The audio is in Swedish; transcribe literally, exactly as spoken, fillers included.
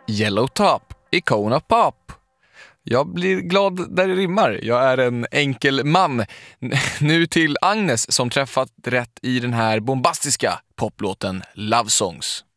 Yellow Top, Icona Pop. Jag blir glad där det rimmar. Jag är en enkel man. Nu till Agnes som träffat rätt i den här bombastiska poplåten Love Songs.